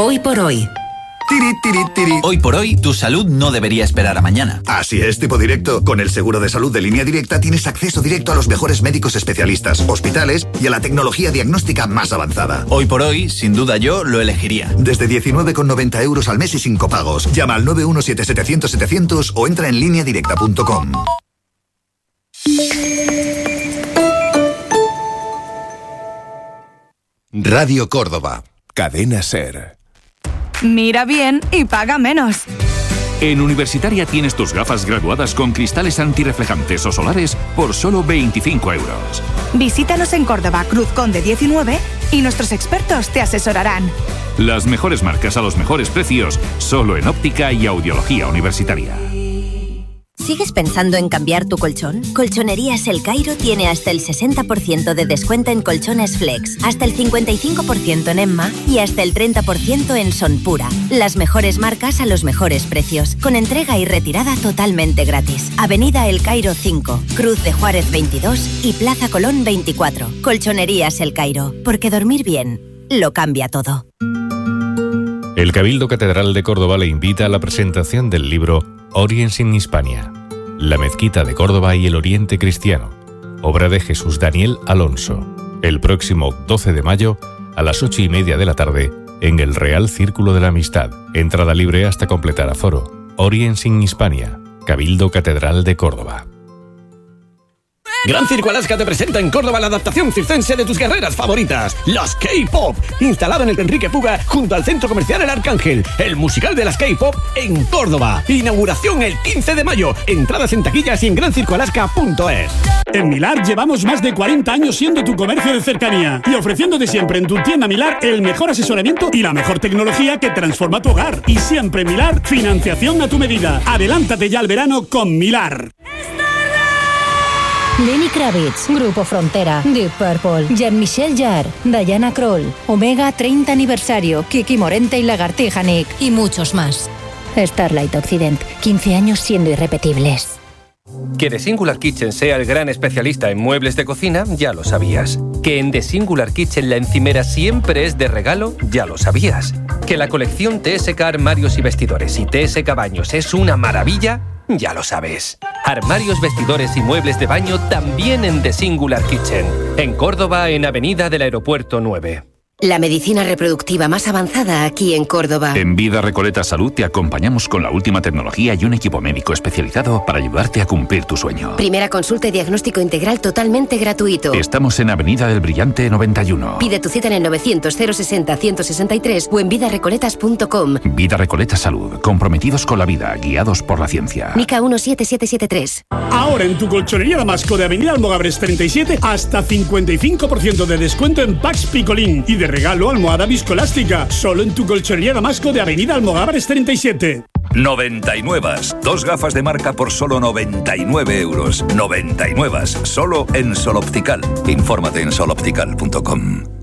Hoy por hoy. Tiri, tiri, tiri. Hoy por hoy, tu salud no debería esperar a mañana. Así es, Tipo Directo. Con el seguro de salud de Línea Directa tienes acceso directo a los mejores médicos especialistas, hospitales y a la tecnología diagnóstica más avanzada. Hoy por hoy, sin duda yo lo elegiría. Desde 19,90 euros al mes y sin copagos. Llama al 917-700-700 o entra en lineadirecta.com. Radio Córdoba. Cadena SER. Mira bien y paga menos. En Universitaria tienes tus gafas graduadas con cristales antirreflejantes o solares por solo 25 euros. Visítanos en Córdoba, Cruz Conde 19 y nuestros expertos te asesorarán. Las mejores marcas a los mejores precios, solo en óptica y audiología universitaria. ¿Sigues pensando en cambiar tu colchón? Colchonerías El Cairo tiene hasta el 60% de descuento en colchones Flex, hasta el 55% en Emma y hasta el 30% en Sonpura. Las mejores marcas a los mejores precios, con entrega y retirada totalmente gratis. Avenida El Cairo 5, Cruz de Juárez 22 y Plaza Colón 24. Colchonerías El Cairo, porque dormir bien lo cambia todo. El Cabildo Catedral de Córdoba le invita a la presentación del libro Orient in Hispania, la mezquita de Córdoba y el Oriente Cristiano, obra de Jesús Daniel Alonso, el próximo 12 de mayo a las 8:30 de la tarde en el Real Círculo de la Amistad. Entrada libre hasta completar aforo. Orient in Hispania, Cabildo Catedral de Córdoba. Gran Circo Alaska te presenta en Córdoba la adaptación circense de tus guerreras favoritas, las K-Pop, instalado en el Enrique Puga junto al Centro Comercial El Arcángel, el musical de las K-Pop en Córdoba. Inauguración el 15 de mayo. Entradas en taquillas y en grancircoalaska.es. En Milar llevamos más de 40 años siendo tu comercio de cercanía y ofreciéndote siempre en tu tienda Milar el mejor asesoramiento y la mejor tecnología que transforma tu hogar. Y siempre Milar, financiación a tu medida. Adelántate ya al verano con Milar. Lenny Kravitz, Grupo Frontera, Deep Purple, Jean-Michel Jarre, Diana Krall, Omega 30 aniversario, Kiki Morente y Lagartija Nick y muchos más. Starlight Occident, 15 años siendo irrepetibles. Que The Singular Kitchen sea el gran especialista en muebles de cocina, ya lo sabías. Que en The Singular Kitchen la encimera siempre es de regalo, ya lo sabías. Que la colección TSK Armarios y Vestidores y TSK Baños es una maravilla, ya lo sabes. Armarios, vestidores y muebles de baño también en The Singular Kitchen. En Córdoba, en Avenida del Aeropuerto 9. La medicina reproductiva más avanzada aquí en Córdoba. En Vida Recoleta Salud te acompañamos con la última tecnología y un equipo médico especializado para ayudarte a cumplir tu sueño. Primera consulta y diagnóstico integral totalmente gratuito. Estamos en Avenida del Brillante 91. Pide tu cita en el 900-060-163 o en vidarecoletas.com. Vida Recoleta Salud, comprometidos con la vida, guiados por la ciencia. NICA 17773. Ahora en tu colchonería Damasco de Avenida Almogabres 37 hasta 55% de descuento en Pax Picolín y de regalo almohada viscolástica, solo en tu colchonería Damasco de Avenida Almogabres 37. 99. Dos gafas de marca por solo 99 euros. 99. Solo en Sol Optical. Infórmate en soloptical.com.